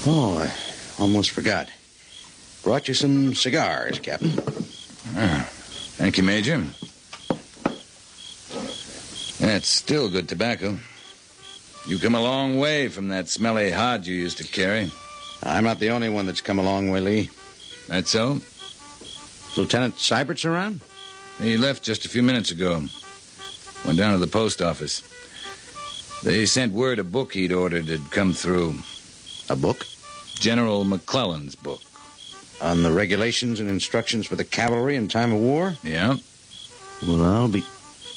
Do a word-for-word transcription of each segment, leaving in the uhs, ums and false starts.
Oh, I almost forgot. Brought you some cigars, Captain. Ah, thank you, Major. That's still good tobacco. You come a long way from that smelly hod you used to carry. I'm not the only one that's come a long way, Lee. That so? Lieutenant Seibert's around? He left just a few minutes ago. Went down to the post office. They sent word a book he'd ordered had come through. A book? General McClellan's book. On the regulations and instructions for the cavalry in time of war? Yeah. Well, I'll be...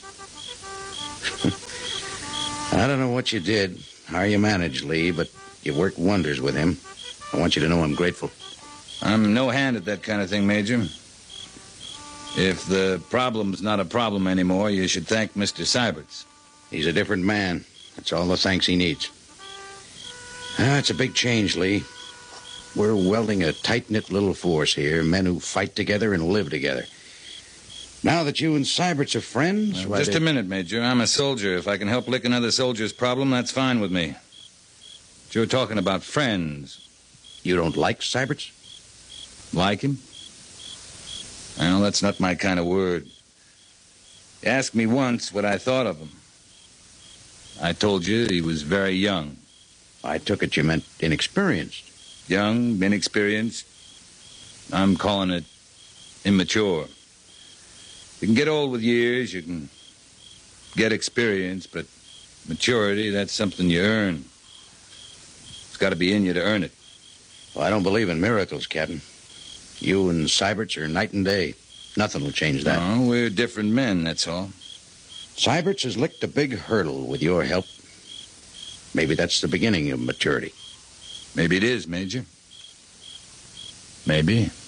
I don't know what you did, how you managed, Lee, but you worked wonders with him. I want you to know I'm grateful. I'm no hand at that kind of thing, Major. If the problem's not a problem anymore, you should thank Mister Seiberts. He's a different man. That's all the thanks he needs. Ah, it's a big change, Lee. We're welding a tight-knit little force here, men who fight together and live together. Now that you and Seiberts are friends... Well, just they... a minute, Major. I'm a soldier. If I can help lick another soldier's problem, that's fine with me. But you're talking about friends. You don't like Seiberts? Like him? Well, that's not my kind of word. You asked me once what I thought of him. I told you he was very young. I took it you meant inexperienced. Young, inexperienced. I'm calling it immature. You can get old with years, you can get experience, but maturity, that's something you earn. It's got to be in you to earn it. Well, I don't believe in miracles, Captain. You and Seiberts are night and day. Nothing will change that. No, we're different men, that's all. Seiberts has licked a big hurdle with your help. Maybe that's the beginning of maturity. Maybe it is, Major. Maybe.